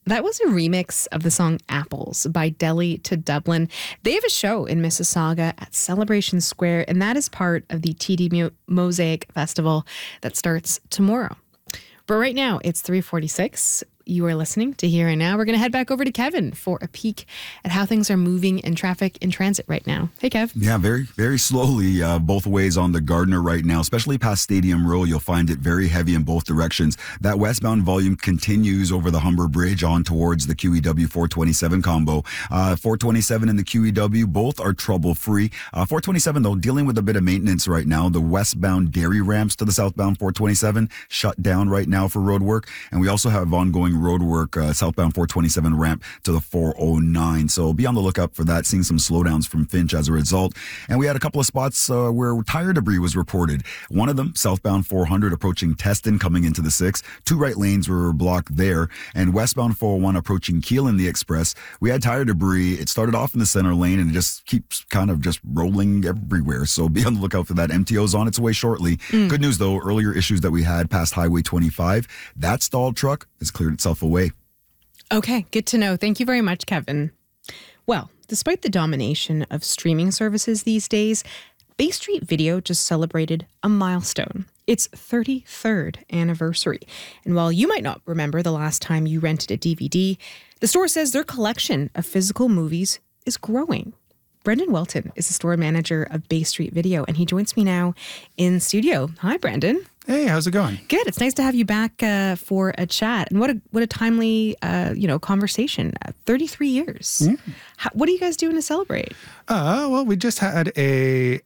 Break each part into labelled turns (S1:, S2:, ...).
S1: That was a remix of the song Apples by Delhi to Dublin. They have a show in Mississauga at Celebration Square, and that is part of the TD Mosaic Festival that starts tomorrow. But right now, it's 3:46. You are listening to Here and Now. We're going to head back over to Kevin for a peek at how things are moving in traffic in transit right now. Hey, Kev.
S2: Yeah, very, very slowly both ways on the Gardiner right now, especially past Stadium Row. You'll find it very heavy in both directions. That westbound volume continues over the Humber Bridge on towards the QEW 427 combo. 427 and the QEW, both are trouble-free. 427, though, dealing with a bit of maintenance right now. The westbound dairy ramps to the southbound 427 shut down right now for road work. And we also have ongoing road work, southbound 427 ramp to the 409. So be on the lookout for that, seeing some slowdowns from Finch as a result. And we had a couple of spots where tire debris was reported. One of them, southbound 400 approaching Teston coming into the 6. 2 right lanes were blocked there. And westbound 401 approaching Keelan the Express. We had tire debris. It started off in the center lane and it just keeps kind of just rolling everywhere. So be on the lookout for that. MTO's on its way shortly. Good news though, earlier issues that we had past Highway 25, that stalled truck has cleared itself away.
S1: Okay, good to know. Thank you very much, Kevin. Well, despite the domination of streaming services these days, Bay Street Video just celebrated a milestone. Its 33rd anniversary. And while you might not remember the last time you rented a DVD, the store says their collection of physical movies is growing. Brendan Welton is the store manager of Bay Street Video, and he joins me now in studio. Hi, Brendan.
S3: Hey, how's it going?
S1: Good. It's nice to have you back for a chat. And what a timely conversation. 33 years.
S3: Yeah.
S1: What are you guys doing to celebrate?
S3: Well, we just had a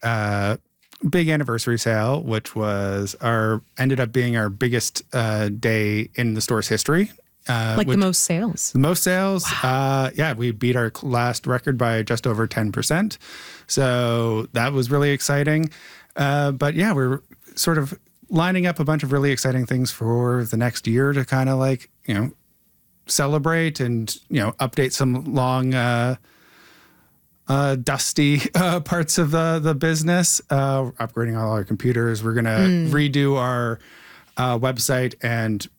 S3: big anniversary sale, which was ended up being our biggest day in the store's history.
S1: The most sales?
S3: The most sales.
S1: Wow.
S3: We beat our last record by just over 10%. So that was really exciting. But yeah, we're sort of lining up a bunch of really exciting things for the next year to kind of celebrate and, update some long, dusty parts of the business, upgrading all our computers. We're going to redo our website and